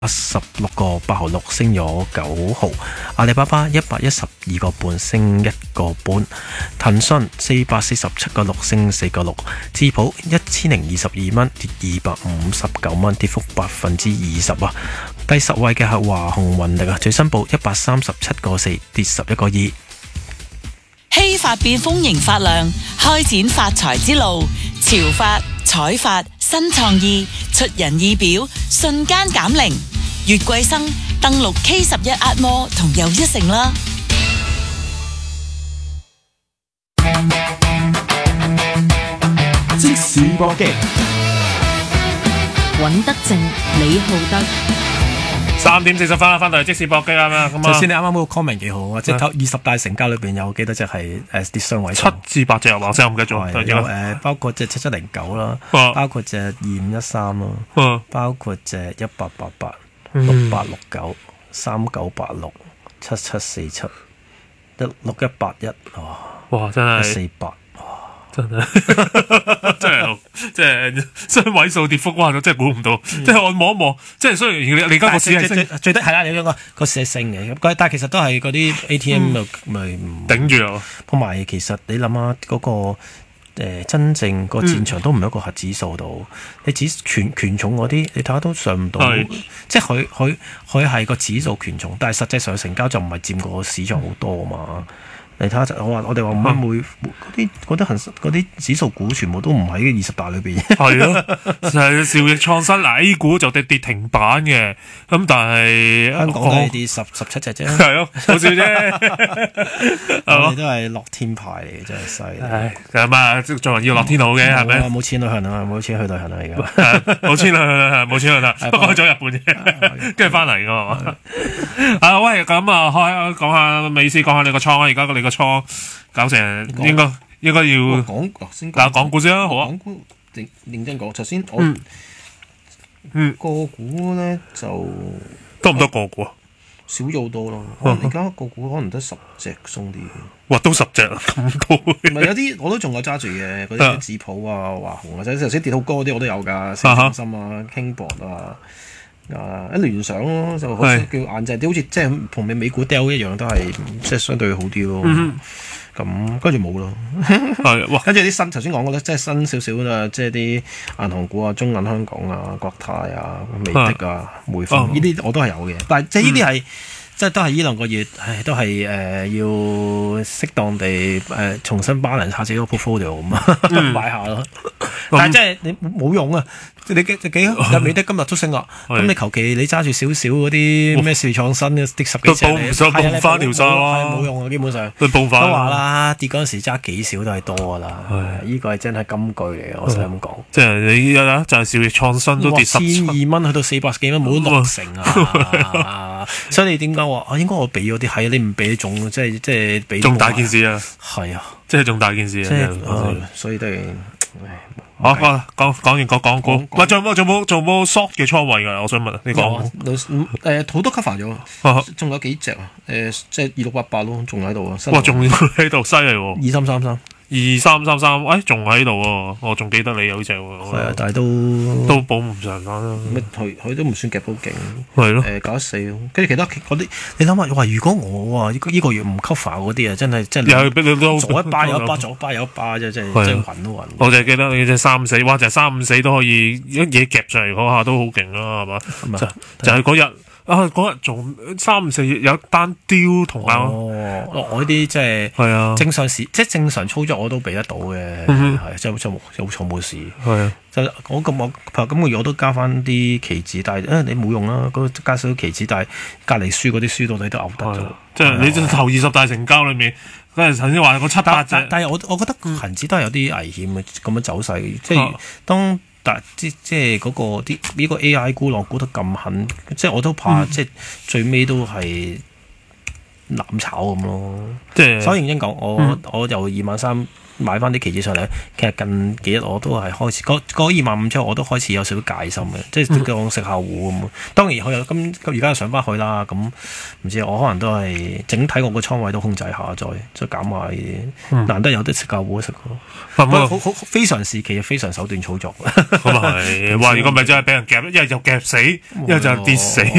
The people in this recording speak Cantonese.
16個8毫6，升咗9毫。阿里巴巴112個半，升1個半。騰訊447個6，升4個6。智普1022蚊，跌259蚊，跌幅20%啊。第10位嘅係華虹雲力啊，最新報137個4，跌11個2。 希法變豐盈發亮，開展發財之路。潮發、彩發、新創意，出人意表，瞬間減齡。月桂生登錄 K11 壓摩同又一城啦。 即時搏擊， 尹德正、李浩德。 3點40分啦，翻到嚟即時搏擊啊嘛。咁啊， 頭先你啱啱嗰個 comment 幾好啊，即係20大成交裏邊有幾多隻係啲雙位數 7至8隻啊，話聲我唔記得咗。 有包括隻7709啦，包括隻2513啦，包括隻1888、6869、3986、7747、16181， 哇！真係 148。 真係即係雙位數跌幅，哇！真係估唔到。即係我望一望，即係雖然你而家個市係升， 最低係啦，你講個市係升嘅，但係其實都係嗰啲 ATM 咪頂住啊。 同埋其實你諗下嗰個真正個戰場都唔係一個核指數度，你指權重嗰啲，你睇下都上唔到。即係佢係個指數權重，但係實際上成交就唔係佔個市場好多嘛。你睇下我哋話嗰啲指數股全部都唔喺20大裏邊。 係咯，就係兆易創新嗱 A 股就跌停板嘅，咁但係香港都係跌17隻啫。 係咯，好少啫。 我哋都係樂天牌嚟嘅，真係犀利。 咁啊，做人要樂天好嘅，係咪？ 冇錢旅行啊，冇錢去旅行啊，而家冇錢啦，冇錢去啦，不過去咗日本啫，跟住翻嚟噶嘛。啊喂，咁啊講下美斯，講下你個倉啊，而家你個倉搞成應該要講港股先啦，好啊。 港股認真講，頭先我個股咧就多唔多個股啊？ 少咗好多咯。而家個股可能得10隻鬆啲。 哇，都10隻啊，咁多。 唔係有啲我都仲有揸住嘅，嗰啲智普啊、華虹啊，即係頭先跌好高嗰啲我都有㗎，四中心啊、Kingboard 啊。一聯想咯，就好似叫硬淨啲，好似即係同美股 Dell 一樣，都係即係相對好啲咯。咁跟住冇咯，跟住啲新頭先講過咧，即係新少少啦，即係啲銀行股啊，中銀香港啊、國泰啊、美的啊、匯豐呢啲我都係有嘅，但係即係呢啲係。即係都係呢2個月，都係要適當地重新 balance 下自己個 portfolio 咁啊，買下咯。但係即係你冇用啊！你幾美的今日都升啦，咁你求其你揸住少少嗰啲咩兆易創新啲10幾隻， 報翻條數啊， 冇用啊，基本上都話啦，跌嗰陣時揸幾少都係多噶啦。呢個係真係金句嚟嘅，我想咁講。 即係你就係兆易創新都跌 12蚊去到400幾蚊，冇6成啊！所以你點解話應該我俾咗啲係你唔俾仲即係俾仲大件事啊！ 係啊， 即係仲大件事啊！ 所以都係講完個港股，喂，仲有冇 short 嘅倉位㗎？我想問你講好多 cover 咗，仲有幾隻啊？即係2688咯，仲喺度啊！ 哇，仲喺度，犀利喎 ！2333。 2333，仲喺度喎，我仲記得你有隻喎。 係啊，但係都保唔上啦。 佢都唔算夾到勁。 係咯。 94，跟住其他嗰啲，你諗下，如果我啊呢個月唔 cover 嗰啲啊，真係又俾你都左一巴有一巴，左一巴有一巴啫，真係暈都暈。 我就係記得你隻354，哇！就係354都可以一嘢夾上嚟嗰下都好勁啦，係嘛？就係嗰日。嗰日仲354有單雕同埋我呢啲即係正常事，即係正常操作我都俾得到嘅，係即係好彩冇事。係啊，就我今個月我都加翻啲期指，但係你冇用啦，加少少期指，但係隔離輸嗰啲輸到你都嘔得咗。 即係你頭20大成交裏面，嗰陣頭先話個7-8隻， 但係我覺得恆指都係有啲危險嘅咁樣走勢，即係當。即係嗰個呢個 AI 股浪估得咁狠，即係我都怕，即係最尾都係攬炒咁咯。即係所以認真講，我由23,000買翻啲期指上嚟，其實近幾日我都係開始嗰25,000之後，我都開始有少少戒心嘅，即係講食下糊咁。當然佢又而家又上翻去啦，咁唔知我可能都係整體我個倉位都控制下，再減下呢啲。難得有啲食下糊食咯，好非常時期，非常手段操作。 咁啊係，哇！如果咪真係俾人夾，一係就夾死，一係就跌死。